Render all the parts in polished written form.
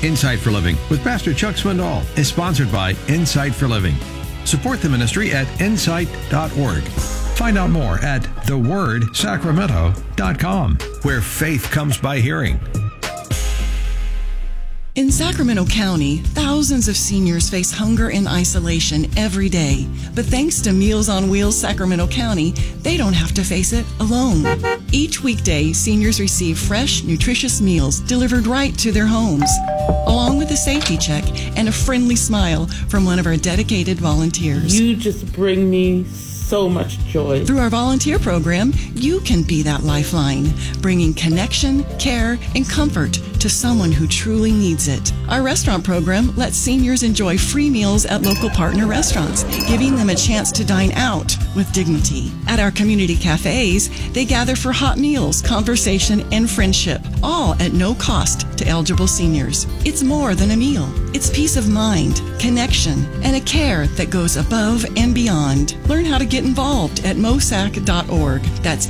Insight for Living with Pastor Chuck Swindoll is sponsored by Insight for Living. Support the ministry at insight.org. Find out more at thewordsacramento.com, where faith comes by hearing. In Sacramento County, thousands of seniors face hunger and isolation every day. But thanks to Meals on Wheels Sacramento County, they don't have to face it alone. Each weekday, seniors receive fresh, nutritious meals delivered right to their homes, along with a safety check and a friendly smile from one of our dedicated volunteers. You just bring me so much joy. Through our volunteer program, you can be that lifeline, bringing connection, care, and comfort to someone who truly needs it. Our restaurant program lets seniors enjoy free meals at local partner restaurants, giving them a chance to dine out with dignity. At our community cafes, they gather for hot meals, conversation, and friendship, all at no cost to eligible seniors. It's more than a meal. It's peace of mind, connection, and a care that goes above and beyond. Learn how to get involved at mosac.org. That's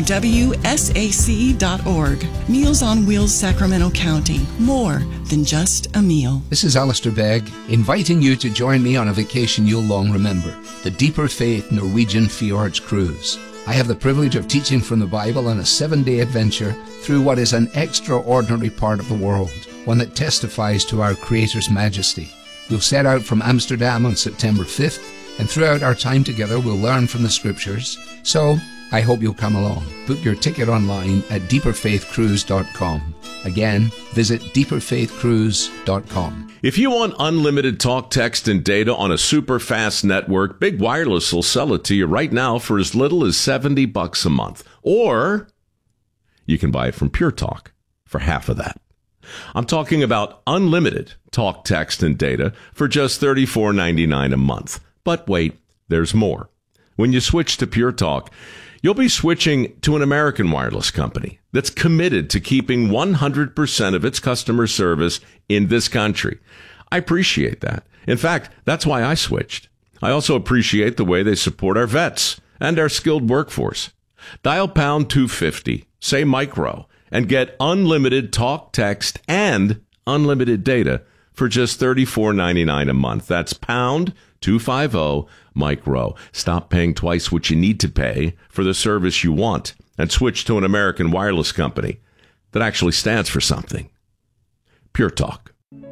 MOWSAC.org. Meals on Wheels Sacramento County. More than just a meal. This is Alistair Begg, inviting you to join me on a vacation you'll long remember, the Deeper Faith Norwegian Fjords Cruise. I have the privilege of teaching from the Bible on a 7-day adventure through what is an extraordinary part of the world, one that testifies to our Creator's majesty. We'll set out from Amsterdam on September 5th, and throughout our time together we'll learn from the Scriptures. So, I hope you'll come along. Book your ticket online at deeperfaithcruise.com. Again, visit deeperfaithcruise.com. If you want unlimited talk, text, and data on a super fast network, Big Wireless will sell it to you right now for as little as $70 a month. Or you can buy it from Pure Talk for half of that. I'm talking about unlimited talk, text, and data for just $34.99 a month. But wait, there's more. When you switch to Pure Talk, you'll be switching to an American wireless company that's committed to keeping 100% of its customer service in this country. I appreciate that. In fact, that's why I switched. I also appreciate the way they support our vets and our skilled workforce. Dial pound 250, say micro, and get unlimited talk, text, and unlimited data for just $34.99 a month. That's pound 250 micro. Stop paying twice what you need to pay for the service you want and switch to an American wireless company that actually stands for something. Pure Talk.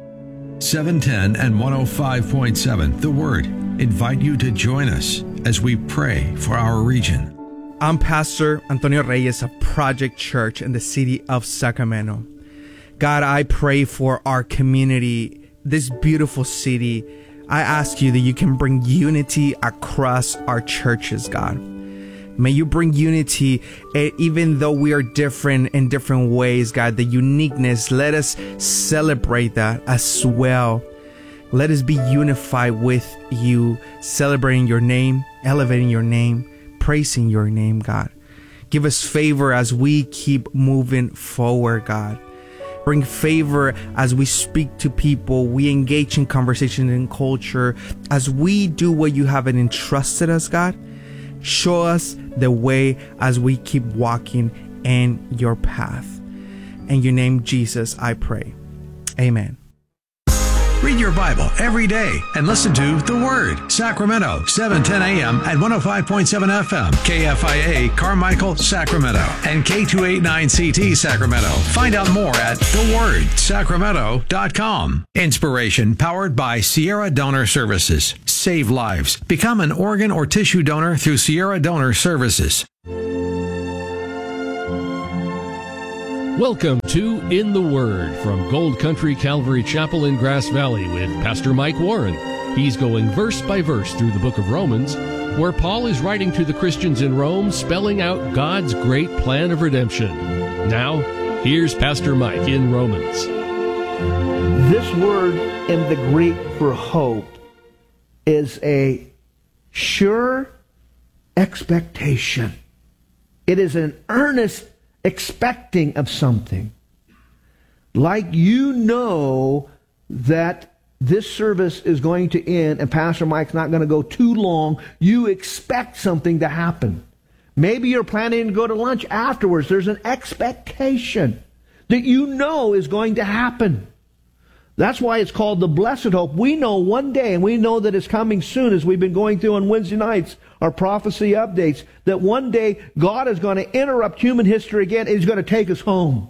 710 and 105.7 The Word invite you to join us as we pray for our region. I'm Pastor Antonio Reyes of Project Church in the city of Sacramento. God, I pray for our community, this beautiful city. I ask you that you can bring unity across our churches, God. May you bring unity, even though we are different in different ways, God. The uniqueness, let us celebrate that as well. Let us be unified with you, celebrating your name, elevating your name, praising your name, God. Give us favor as we keep moving forward, God. Bring favor as we speak to people, we engage in conversation and culture, as we do what you have entrusted us, God. Show us the way as we keep walking in your path. In your name, Jesus, I pray. Amen. Read your Bible every day and listen to The Word. Sacramento, 710 a.m. at 105.7 FM. KFIA, Carmichael, Sacramento. And K289CT, Sacramento. Find out more at thewordsacramento.com. Inspiration powered by Sierra Donor Services. Save lives. Become an organ or tissue donor through Sierra Donor Services. Welcome to In the Word from Gold Country Calvary Chapel in Grass Valley with Pastor Mike Warren. He's going verse by verse through the book of Romans, where Paul is writing to the Christians in Rome, spelling out God's great plan of redemption. Now, here's Pastor Mike in Romans. This word in the Greek for hope is a sure expectation. It is an earnest expecting of something. Like you know that this service is going to end and Pastor Mike's not going to go too long, you expect something to happen. Maybe you're planning to go to lunch afterwards. There's an expectation that you know is going to happen. That's why it's called the blessed hope. We know one day, and we know that it's coming soon, as we've been going through on Wednesday nights, our prophecy updates, that one day God is going to interrupt human history again, and He's going to take us home.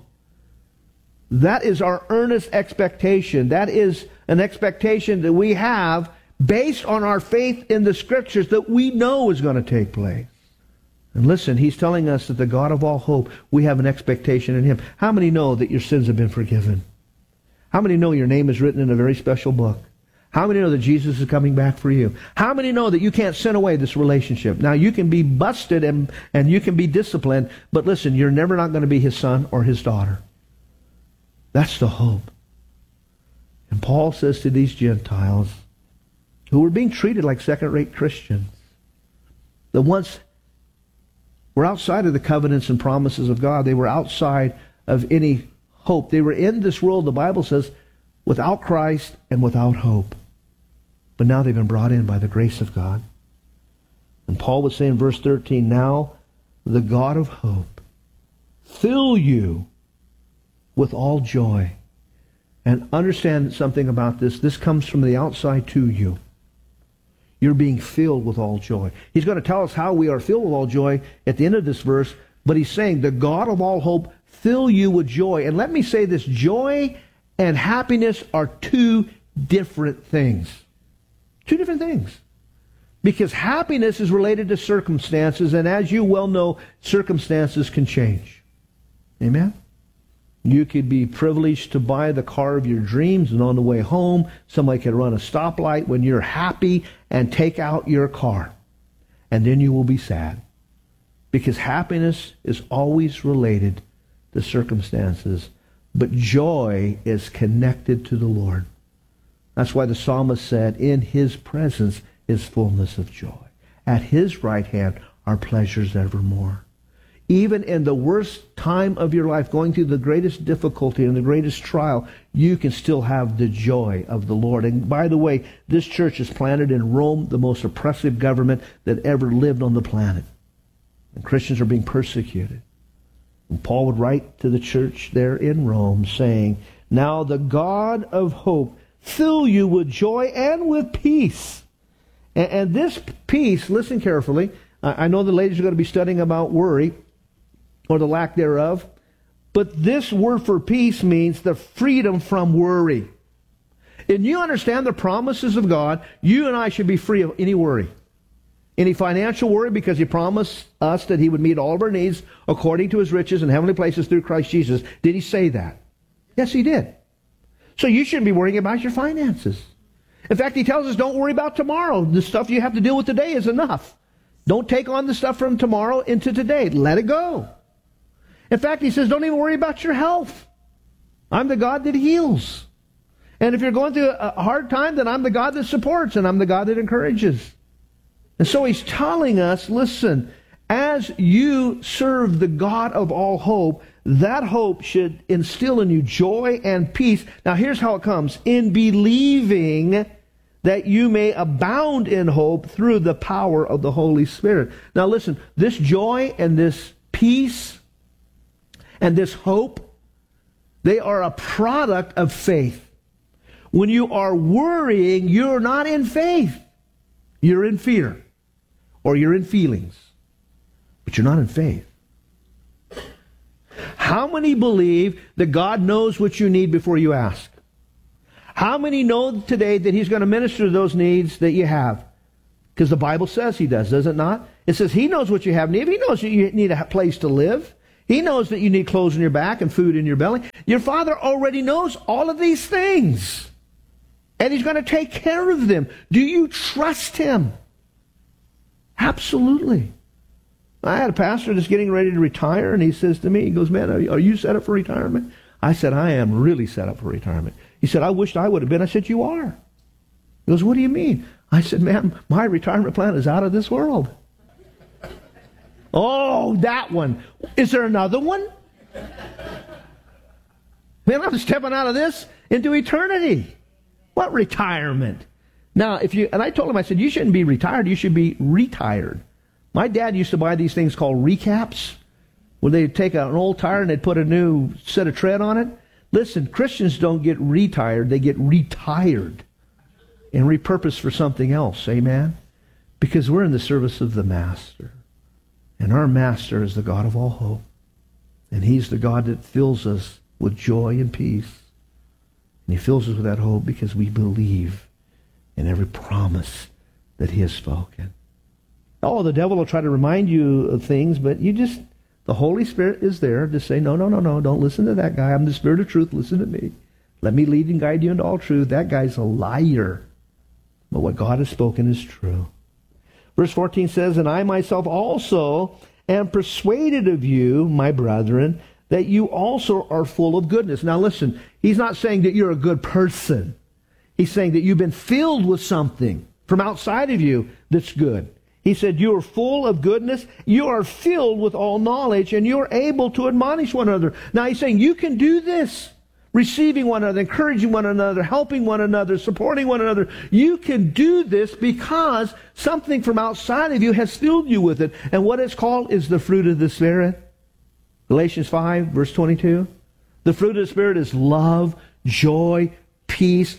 That is our earnest expectation. That is an expectation that we have based on our faith in the Scriptures that we know is going to take place. And listen, He's telling us that the God of all hope, we have an expectation in Him. How many know that your sins have been forgiven? How many know your name is written in a very special book? How many know that Jesus is coming back for you? How many know that you can't sin away this relationship? Now, you can be busted and you can be disciplined, but listen, you're never not going to be His son or His daughter. That's the hope. And Paul says to these Gentiles, who were being treated like second-rate Christians, that once were outside of the covenants and promises of God, they were outside of any hope. They were in this world, the Bible says, without Christ and without hope. But now they've been brought in by the grace of God. And Paul would say in verse 13, now the God of hope fill you with all joy. And understand something about this. This comes from the outside to you. You're being filled with all joy. He's going to tell us how we are filled with all joy at the end of this verse, but he's saying, the God of all hope fill you with joy. And let me say this, joy and happiness are two different things. Two different things. Because happiness is related to circumstances, and as you well know, circumstances can change. Amen? You could be privileged to buy the car of your dreams, and on the way home, somebody could run a stoplight when you're happy and take out your car. And then you will be sad. Because happiness is always related to circumstances, but joy is connected to the Lord. That's why the psalmist said, in His presence is fullness of joy. At His right hand are pleasures evermore. Even in the worst time of your life, going through the greatest difficulty and the greatest trial, you can still have the joy of the Lord. And by the way, this church is planted in Rome, the most oppressive government that ever lived on the planet. And Christians are being persecuted. And Paul would write to the church there in Rome saying, now the God of hope fill you with joy and with peace. And this peace, listen carefully, I know the ladies are going to be studying about worry, or the lack thereof, but this word for peace means the freedom from worry. And you understand the promises of God, you and I should be free of any worry. Any financial worry, because He promised us that He would meet all of our needs according to His riches in heavenly places through Christ Jesus. Did He say that? Yes, He did. So you shouldn't be worrying about your finances. In fact, He tells us don't worry about tomorrow. The stuff you have to deal with today is enough. Don't take on the stuff from tomorrow into today. Let it go. In fact, He says don't even worry about your health. I'm the God that heals. And if you're going through a hard time, then I'm the God that supports, and I'm the God that encourages. And so He's telling us, listen, as you serve the God of all hope, that hope should instill in you joy and peace. Now here's how it comes. In believing that you may abound in hope through the power of the Holy Spirit. Now listen, this joy and this peace and this hope, they are a product of faith. When you are worrying, you're not in faith. You're in fear. Or you're in feelings. But you're not in faith. How many believe that God knows what you need before you ask? How many know today that He's going to minister to those needs that you have? Because the Bible says He does, does it not? It says He knows what you have need. He knows that you need a place to live. He knows that you need clothes on your back and food in your belly. Your Father already knows all of these things. And He's going to take care of them. Do you trust Him? Absolutely. I had a pastor that's getting ready to retire, and he says to me, he goes, man, are you set up for retirement? I said, I am really set up for retirement. He said, I wished I would have been. I said, you are. He goes, what do you mean? I said, man, my retirement plan is out of this world. Oh, that one. Is there another one? Man, I'm stepping out of this into eternity. What retirement? Now, and I told him, I said, you shouldn't be retired, you should be retired. My dad used to buy these things called recaps, where they'd take an old tire and they'd put a new set of tread on it. Listen, Christians don't get retired. They get retired and repurposed for something else. Amen? Because we're in the service of the Master. And our Master is the God of all hope. And He's the God that fills us with joy and peace. And He fills us with that hope because we believe in every promise that He has spoken. Oh, the devil will try to remind you of things, but the Holy Spirit is there to say, no, don't listen to that guy. I'm the Spirit of truth. Listen to me. Let me lead and guide you into all truth. That guy's a liar. But what God has spoken is true. Verse 14 says, and I myself also am persuaded of you, my brethren, that you also are full of goodness. Now listen, he's not saying that you're a good person. He's saying that you've been filled with something from outside of you that's good. He said, you are full of goodness, you are filled with all knowledge, and you are able to admonish one another. Now he's saying you can do this. Receiving one another, encouraging one another, helping one another, supporting one another. You can do this because something from outside of you has filled you with it. And what it's called is the fruit of the Spirit. Galatians 5, verse 22. The fruit of the Spirit is love, joy, peace,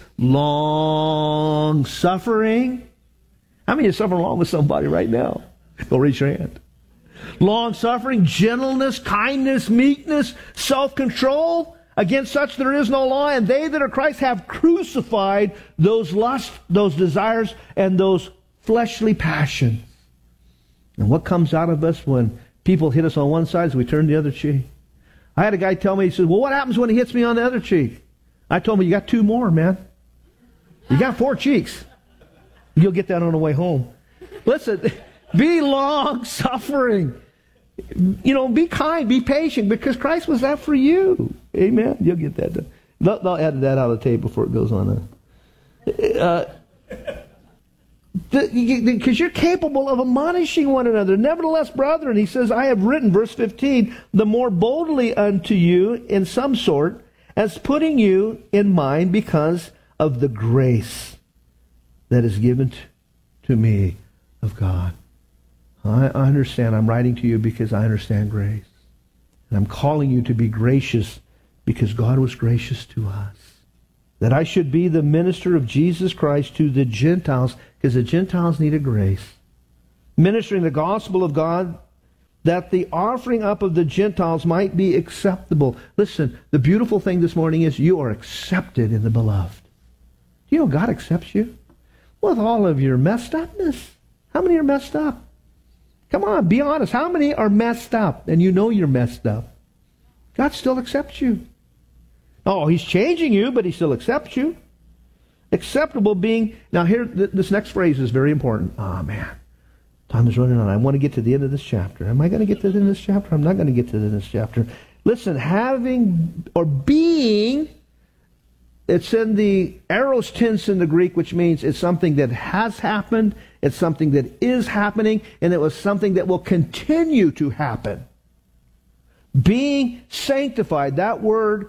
long-suffering. How many are suffering along with somebody right now? Go raise your hand. Long-suffering, gentleness, kindness, meekness, self-control. Against such there is no law, and they that are Christ have crucified those lusts, those desires, and those fleshly passions. And what comes out of us when people hit us on one side is we turn the other cheek. I had a guy tell me, he said, well, what happens when he hits me on the other cheek? I told him, you got 2 more, man. You got 4 cheeks. You'll get that on the way home. Listen, be long-suffering. Be kind, be patient, because Christ was that for you. Amen. You'll get that done. They'll add that out of the tape before it goes on. Because you're capable of admonishing one another. Nevertheless, brethren, he says, I have written, verse 15, the more boldly unto you in some sort, as putting you in mind because of the grace that is given to me of God. I understand. I'm writing to you because I understand grace. And I'm calling you to be gracious because God was gracious to us. That I should be the minister of Jesus Christ to the Gentiles, because the Gentiles needed grace. Ministering the gospel of God, that the offering up of the Gentiles might be acceptable. Listen, the beautiful thing this morning is you are accepted in the beloved. Do you know God accepts you? With all of your messed upness. How many are messed up? Come on, be honest. How many are messed up and you know you're messed up? God still accepts you. Oh, He's changing you, but He still accepts you. Acceptable being... Now here, this next phrase is very important. Oh, man. Time is running on. I want to get to the end of this chapter. Am I going to get to the end of this chapter? I'm not going to get to the end of this chapter. Listen, having or being... It's in the aorist tense in the Greek, which means it's something that has happened, it's something that is happening, and it was something that will continue to happen. Being sanctified, that word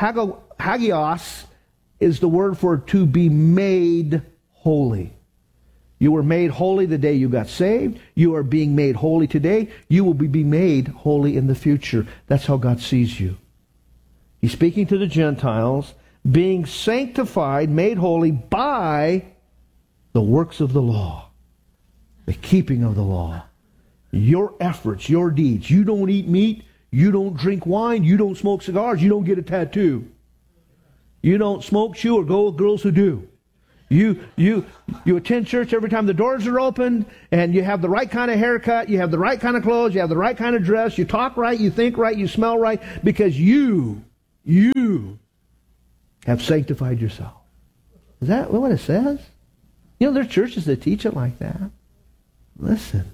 hagios is the word for to be made holy. You were made holy the day you got saved. You are being made holy today. You will be made holy in the future. That's how God sees you. He's speaking to the Gentiles, being sanctified, made holy by the works of the law, the keeping of the law, your efforts, your deeds. You don't eat meat, you don't drink wine, you don't smoke cigars, you don't get a tattoo. You don't smoke, chew, or go with girls who do. You attend church every time the doors are open, and you have the right kind of haircut, you have the right kind of clothes, you have the right kind of dress, you talk right, you think right, you smell right, because you have sanctified yourself. Is that what it says? You know, there are churches that teach it like that. Listen.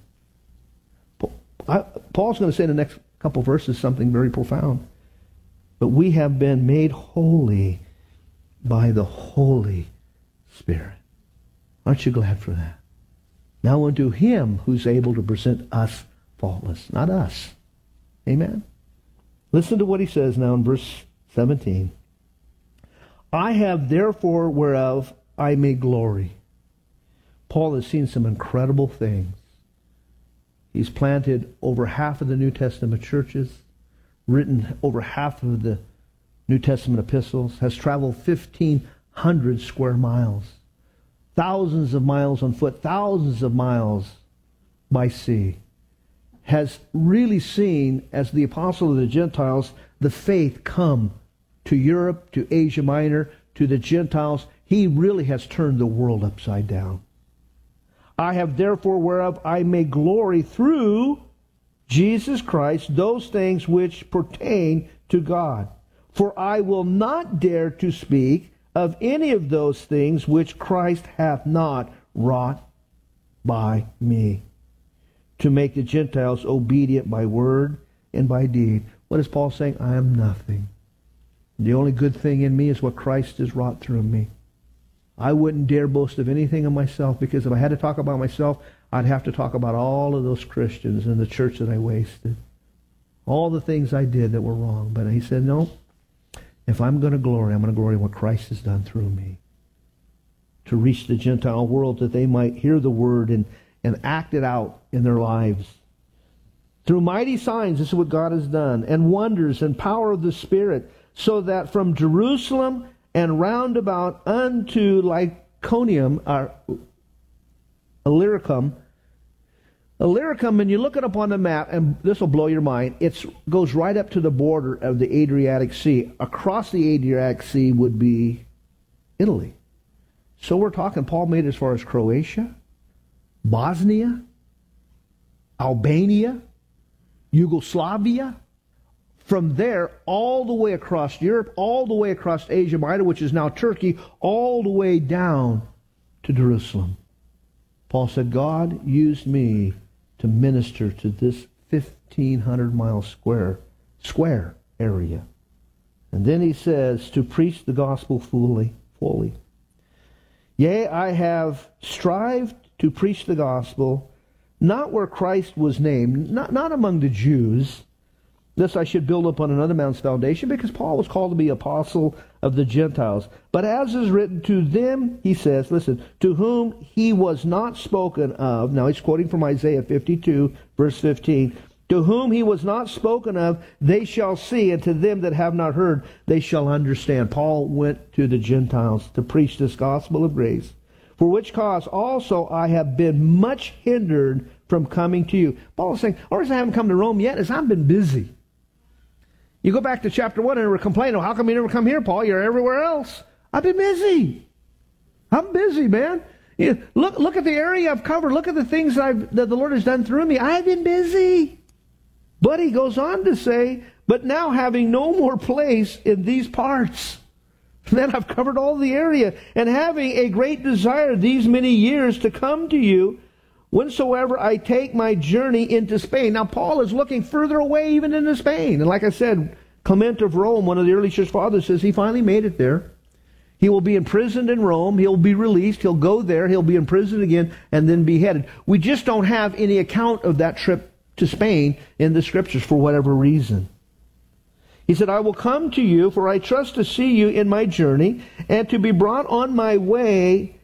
Paul's going to say in the next couple verses something very profound. But we have been made holy by the Holy Spirit. Aren't you glad for that? Now unto Him who's able to present us faultless, not us. Amen? Listen to what he says now in verse 17. I have therefore whereof I may glory. Paul has seen some incredible things. He's planted over half of the New Testament churches, written over half of the New Testament epistles, has traveled 1,500 square miles, thousands of miles on foot, thousands of miles by sea, has really seen, as the apostle of the Gentiles, the faith come to Europe, to Asia Minor, to the Gentiles. He really has turned the world upside down. I have therefore whereof I may glory through Jesus Christ those things which pertain to God. For I will not dare to speak of any of those things which Christ hath not wrought by me, to make the Gentiles obedient by word and by deed. What is Paul saying? I am nothing. The only good thing in me is what Christ has wrought through me. I wouldn't dare boast of anything of myself, because if I had to talk about myself, I'd have to talk about all of those Christians in the church that I wasted. All the things I did that were wrong. But he said, no, if I'm going to glory, I'm going to glory in what Christ has done through me, to reach the Gentile world, that they might hear the word and act it out in their lives. Through mighty signs, this is what God has done, and wonders and power of the Spirit, so that from Jerusalem and round about unto Lycaonium, or Illyricum, when you look it up on the map, and this will blow your mind, it goes right up to the border of the Adriatic Sea. Across the Adriatic Sea would be Italy. So we're talking, Paul made it as far as Croatia, Bosnia, Albania, Yugoslavia. From there, all the way across Europe, all the way across Asia Minor, which is now Turkey, all the way down to Jerusalem. Paul said, God used me to minister to this 1,500-mile square area. And then he says, to preach the gospel fully. Yea, I have strived to preach the gospel, not where Christ was named, not among the Jews, lest I should build upon another man's foundation, because Paul was called to be apostle of the Gentiles. But as is written, to them, he says, listen, to whom he was not spoken of. Now he's quoting from Isaiah 52, verse 15. To whom he was not spoken of, they shall see, and to them that have not heard, they shall understand. Paul went to the Gentiles to preach this gospel of grace, for which cause also I have been much hindered from coming to you. Paul is saying, the reason I haven't come to Rome yet is I've been busy. You go back to chapter 1 and we're complaining, how come you never come here, Paul? You're everywhere else. I've been busy. I'm busy, man. Look at the area I've covered. Look at the things that the Lord has done through me. I've been busy. But he goes on to say, but now having no more place in these parts, then I've covered all the area, and having a great desire these many years to come to you, whensoever I take my journey into Spain. Now, Paul is looking further away even into Spain. And like I said, Clement of Rome, one of the early church fathers, says he finally made it there. He will be imprisoned in Rome. He'll be released. He'll go there. He'll be imprisoned again and then beheaded. We just don't have any account of that trip to Spain in the Scriptures for whatever reason. He said, I will come to you, for I trust to see you in my journey, and to be brought on my way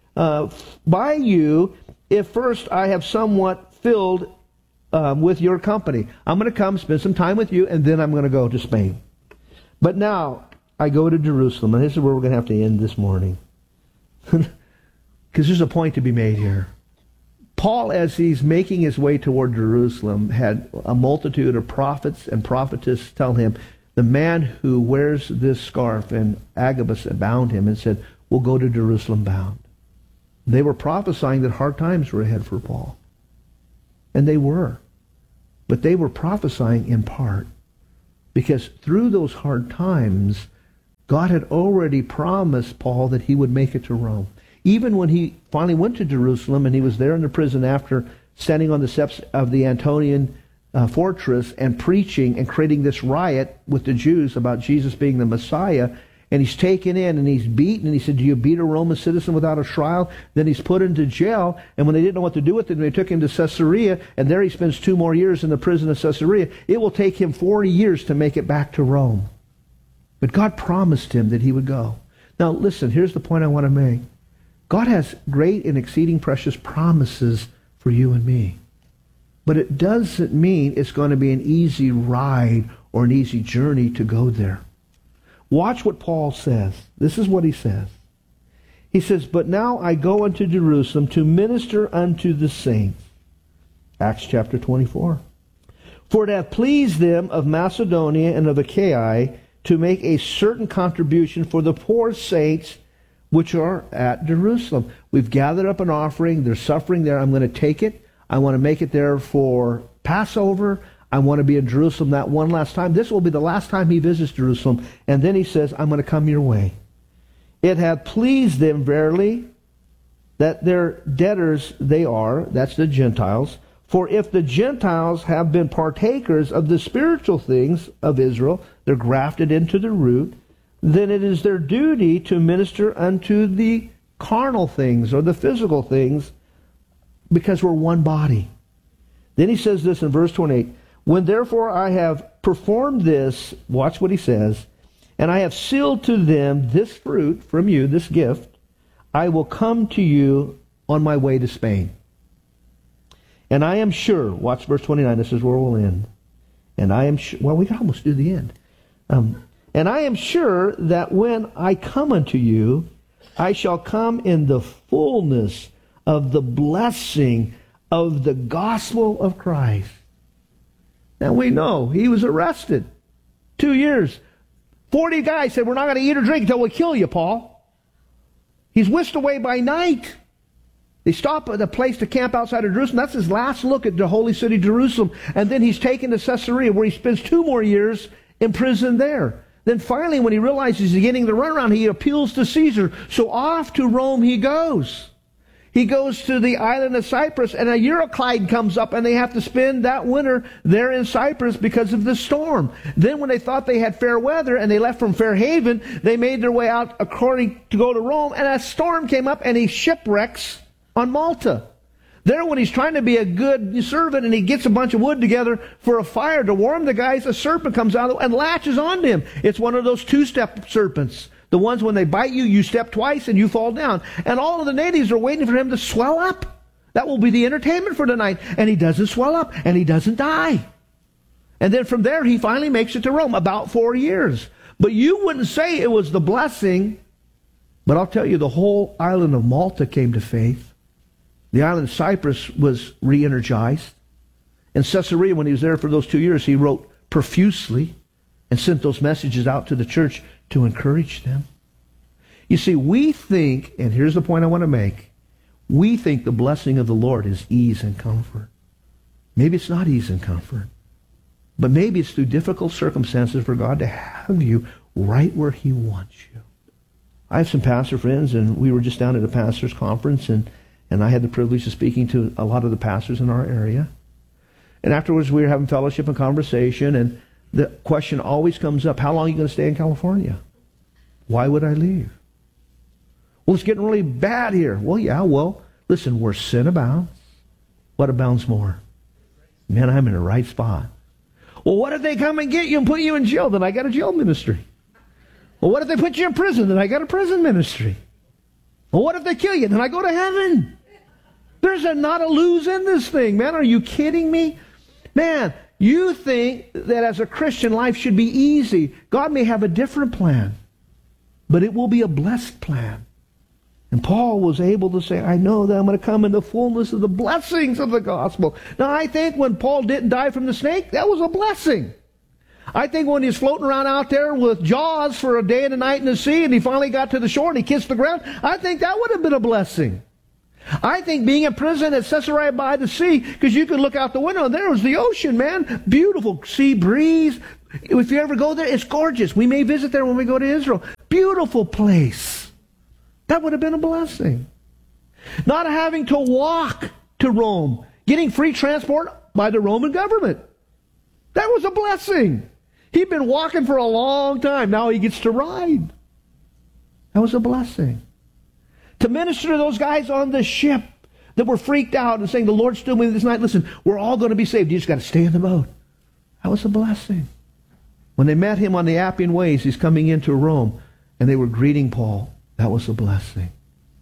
by you, if first I have somewhat filled with your company. I'm going to come spend some time with you, and then I'm going to go to Spain. But now I go to Jerusalem, and this is where we're going to have to end this morning, because there's a point to be made here. Paul, as he's making his way toward Jerusalem, had a multitude of prophets and prophetess tell him, the man who wears this scarf, and Agabus bound him and said, we'll go to Jerusalem bound. They were prophesying that hard times were ahead for Paul. And they were. But they were prophesying in part, because through those hard times, God had already promised Paul that he would make it to Rome. Even when he finally went to Jerusalem and he was there in the prison after standing on the steps of the Antonian fortress and preaching and creating this riot with the Jews about Jesus being the Messiah, and he's taken in and he's beaten, and he said, do you beat a Roman citizen without a trial? Then he's put into jail, and when they didn't know what to do with him, they took him to Caesarea, and there he spends 2 more years in the prison of Caesarea. It will take him 40 years to make it back to Rome. But God promised him that he would go. Now listen, here's the point I want to make. God has great and exceeding precious promises for you and me. But it doesn't mean it's going to be an easy ride or an easy journey to go there. Watch what Paul says. This is what he says. He says, "But now I go unto Jerusalem to minister unto the saints." Acts chapter 24. "For it hath pleased them of Macedonia and of Achaia to make a certain contribution for the poor saints which are at Jerusalem." We've gathered up an offering. They're suffering there. I'm going to take it. I want to make it there for Passover. I want to be in Jerusalem that one last time. This will be the last time he visits Jerusalem. And then he says, "I'm going to come your way." "It hath pleased them verily that their debtors they are," that's the Gentiles, "for if the Gentiles have been partakers of the spiritual things of Israel," they're grafted into the root, "then it is their duty to minister unto the carnal things," or the physical things, because we're one body. Then he says this in verse 28, "When therefore I have performed this," watch what he says, "and I have sealed to them this fruit from you, this gift, I will come to you on my way to Spain. And I am sure," watch verse 29, this is where we'll end. "And I am sure," well, we can almost do the end. "And I am sure that when I come unto you, I shall come in the fullness of the blessing of the gospel of Christ." Now we know he was arrested. 2 years. 40 guys said, "We're not going to eat or drink until we kill you, Paul." He's whisked away by night. They stop at a place to camp outside of Jerusalem. That's his last look at the holy city, Jerusalem. And then he's taken to Caesarea, where he spends 2 more years imprisoned there. Then finally, when he realizes he's getting the runaround, he appeals to Caesar. So off to Rome he goes. He goes to the island of Cyprus, and a Euroclide comes up, and they have to spend that winter there in Cyprus because of the storm. Then when they thought they had fair weather, and they left from Fairhaven, they made their way out according to go to Rome, and a storm came up, and he shipwrecks on Malta. There, when he's trying to be a good servant, and he gets a bunch of wood together for a fire to warm the guys, a serpent comes out and latches onto him. It's one of those 2-step serpents. The ones when they bite you, you step twice and you fall down. And all of the natives are waiting for him to swell up. That will be the entertainment for tonight. And he doesn't swell up, and he doesn't die. And then from there, he finally makes it to Rome, about 4 years. But you wouldn't say it was the blessing. But I'll tell you, the whole island of Malta came to faith. The island of Cyprus was re-energized. In Caesarea, when he was there for those 2 years, he wrote profusely and sent those messages out to the church to encourage them. You see, we think, and here's the point I want to make, we think the blessing of the Lord is ease and comfort. Maybe it's not ease and comfort, but maybe it's through difficult circumstances for God to have you right where he wants you. I have some pastor friends, and we were just down at a pastor's conference, and I had the privilege of speaking to a lot of the pastors in our area. And afterwards, we were having fellowship and conversation, and the question always comes up, how long are you going to stay in California? Why would I leave? Well, it's getting really bad here. Well, yeah, listen, where sin abounds, what abounds more? Man, I'm in the right spot. Well, what if they come and get you and put you in jail? Then I got a jail ministry. Well, what if they put you in prison? Then I got a prison ministry. Well, what if they kill you? Then I go to heaven. There's not a lose in this thing, man. Are you kidding me? Man, you think that as a Christian, life should be easy. God may have a different plan, but it will be a blessed plan. And Paul was able to say, I know that I'm going to come in the fullness of the blessings of the gospel. Now, I think when Paul didn't die from the snake, that was a blessing. I think when he was floating around out there with Jaws for a day and a night in the sea, and he finally got to the shore and he kissed the ground, I think that would have been a blessing. I think being in prison at Caesarea by the sea, because you could look out the window and there was the ocean, man. Beautiful sea breeze. If you ever go there, it's gorgeous. We may visit there when we go to Israel. Beautiful place. That would have been a blessing. Not having to walk to Rome. Getting free transport by the Roman government. That was a blessing. He'd been walking for a long time. Now he gets to ride. That was a blessing. To minister to those guys on the ship that were freaked out and saying, the Lord stood with me this night. Listen, we're all going to be saved. You just got to stay in the boat. That was a blessing. When they met him on the Appian Ways, he's coming into Rome, and they were greeting Paul. That was a blessing.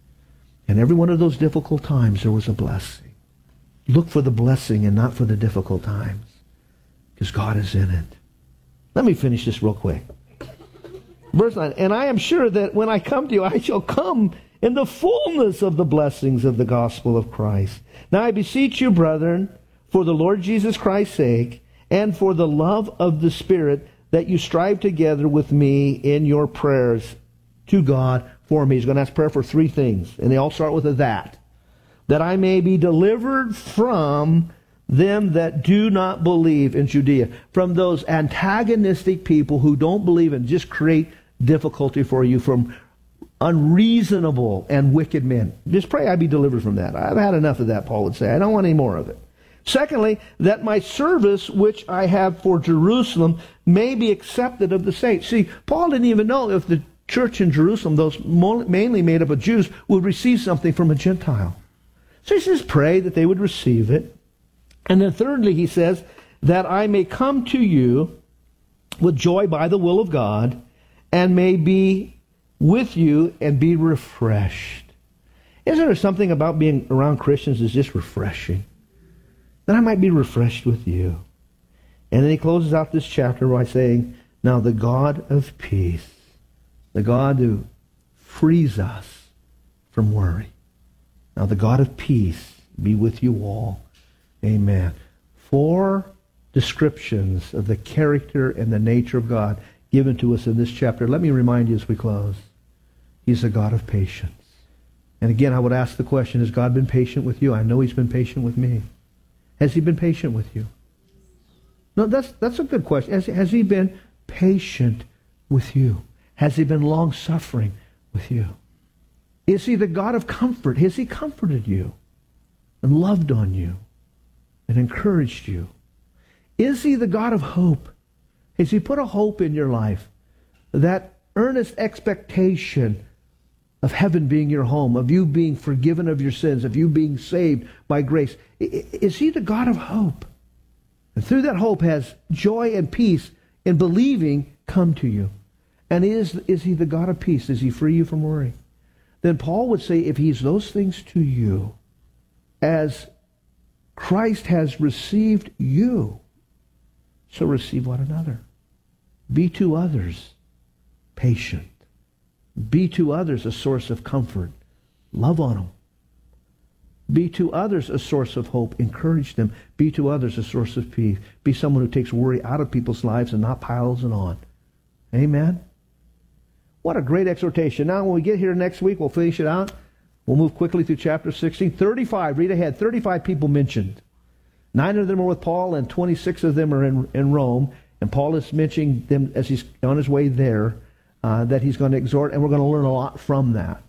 And every one of those difficult times, there was a blessing. Look for the blessing and not for the difficult times, because God is in it. Let me finish this real quick. Verse 9, and I am sure that when I come to you, I shall come in the fullness of the blessings of the gospel of Christ. Now I beseech you, brethren, for the Lord Jesus Christ's sake, and for the love of the Spirit, that you strive together with me in your prayers to God for me. He's going to ask prayer for three things, and they all start with a that I may be delivered from them that do not believe in Judea, from those antagonistic people who don't believe and just create difficulty for you, from unreasonable and wicked men. Just pray I be delivered from that. I've had enough of that, Paul would say. I don't want any more of it. Secondly, that my service which I have for Jerusalem may be accepted of the saints. See, Paul didn't even know if the church in Jerusalem, those mainly made up of Jews, would receive something from a Gentile. So he says, pray that they would receive it. And then thirdly, he says, that I may come to you with joy by the will of God, and may be with you and be refreshed. Isn't there something about being around Christians is just refreshing? That I might be refreshed with you. And then he closes out this chapter by saying, now the God of peace, the God who frees us from worry. Now the God of peace be with you all. Amen. 4 descriptions of the character and the nature of God given to us in this chapter. Let me remind you as we close. He's a God of patience. And again, I would ask the question, has God been patient with you? I know He's been patient with me. Has He been patient with you? No, that's a good question. Has He been patient with you? Has He been long-suffering with you? Is He the God of comfort? Has He comforted you and loved on you and encouraged you? Is He the God of hope? Has He put a hope in your life? That earnest expectation of heaven being your home, of you being forgiven of your sins, of you being saved by grace. Is He the God of hope? And through that hope has joy and peace in believing come to you. And is He the God of peace? Does He free you from worry? Then Paul would say, if He's those things to you, as Christ has received you, so receive one another. Be to others patient. Be to others a source of comfort. Love on them. Be to others a source of hope. Encourage them. Be to others a source of peace. Be someone who takes worry out of people's lives and not piles it on. Amen? What a great exhortation. Now, when we get here next week, we'll finish it out. We'll move quickly through chapter 16. 35, read ahead, 35 people mentioned. 9 of them are with Paul, and 26 of them are in Rome. And Paul is mentioning them as he's on his way there, that he's going to exhort, and we're going to learn a lot from that.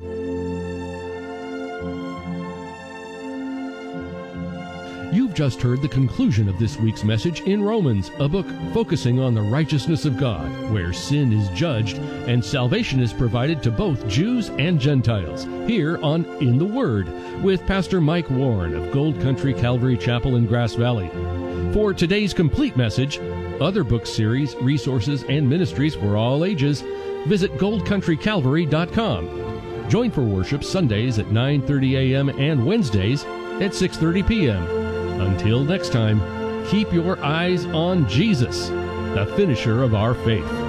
You've just heard the conclusion of this week's message in Romans, a book focusing on the righteousness of God, where sin is judged and salvation is provided to both Jews and Gentiles, here on In the Word, with Pastor Mike Warren of Gold Country Calvary Chapel in Grass Valley. For today's complete message, other book series, resources, and ministries for all ages, visit goldcountrycalvary.com. Join for worship Sundays at 9:30 a.m. and Wednesdays at 6:30 p.m. Until next time, keep your eyes on Jesus, the finisher of our faith.